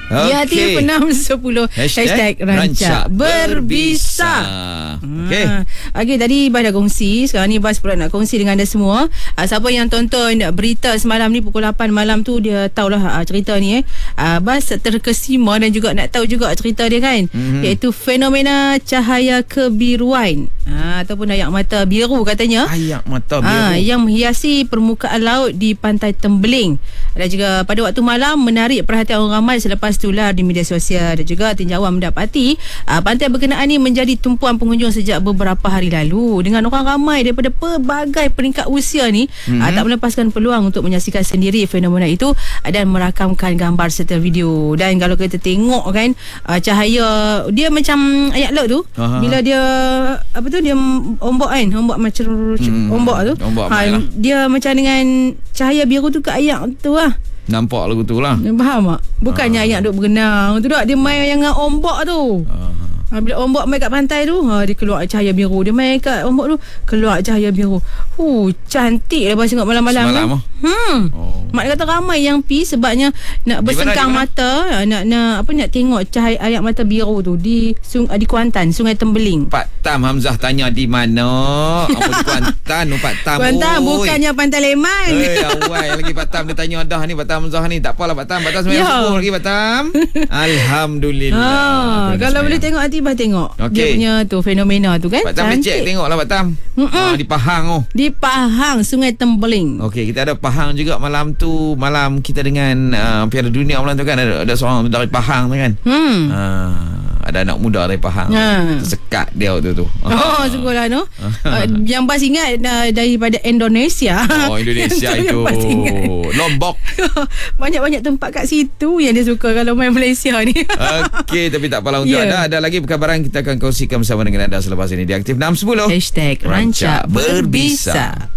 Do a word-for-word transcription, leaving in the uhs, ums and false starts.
Okay. Di hati enam sepuluh Hashtag, Hashtag Rancak Berbisa. Okay. Ha. Okay, tadi Bas dah kongsi. Sekarang ni Bas pula nak kongsi dengan anda semua. uh, Siapa yang tonton berita semalam ni pukul lapan malam tu, dia tahulah uh, cerita ni eh. uh, Bas terkesima dan juga nak tahu juga cerita dia kan, mm-hmm. iaitu fenomena cahaya kebiruan, uh, ataupun ayak mata biru katanya. Ayak mata biru uh, yang menghiasi permukaan laut di pantai Tembeling. Dan juga pada waktu malam menarik perhatian orang ramai selepas tular di media sosial. Dan juga tinjauan mendapati uh, pantai berkenaan ini menjadi tumpuan pengunjung sejak beberapa hari lalu, dengan orang ramai daripada pelbagai peringkat usia ni mm-hmm. uh, tak melepaskan peluang untuk menyaksikan sendiri fenomena itu uh, dan merakamkan gambar serta video. Dan kalau kita tengok kan, uh, cahaya dia macam ayak laut tu. Aha. Bila dia apa tu, dia ombak kan, ombak macam hmm. ombak tu ombak ha, dia macam dengan cahaya biru tu ke ayak tu lah. Nampak lagu tu lah. Faham tak? Bukannya uh. ayak duk berenang tu tak. Dia main yang dengan ombak tu. Uh. Ha, bila ombak main kat pantai tu, ha, dia keluar cahaya biru. Dia main kat ombak tu, keluar cahaya biru. Huh, cantik lah tengok malam-malam. Semalam kan? Hmm. Oh. Mak kata ramai yang pi sebabnya nak bersengkang mata, nak nak apa nak tengok cahaya ayak mata biru tu di sung, di Kuantan, Sungai Tembeling. Pak Tam Hamzah tanya di mana? Apa di Kuantan? Pak Tam. Kuantan bukannya Pantai Leman. Eh, awal lagi Pak Tam dia tanya dah ni Pak Tam Hamzah ni. Tak apalah Pak Tam. Pak Tam sembilan sepuluh lagi Pak Tam. Alhamdulillah. Ha, kalau boleh tengok hati bah tengok. Okay. Dia punya tu fenomena tu kan. Pak Tam cek tengoklah Pak Tam. Ha, di Pahang oh. Di Pahang, Sungai Tembeling. Okey, kita ada Pahang juga malam tu, malam kita dengan uh, Piala Dunia malam tu kan, ada, ada seorang dari Pahang tu kan. Hmm. Uh, ada anak muda dari Pahang. Ha. Tersekat dia waktu tu. Oh, syukurlah tu. uh, yang Bas ingat uh, daripada Indonesia. Oh, Indonesia itu. Lombok. Banyak-banyak tempat kat situ yang dia suka kalau main Malaysia ni. Okey, tapi tak apalah untuk yeah. anda. Ada lagi perkabaran kita akan kongsikan bersama dengan anda selepas ini di Aktif enam sepuluh. Hashtag Rancak Berbisa.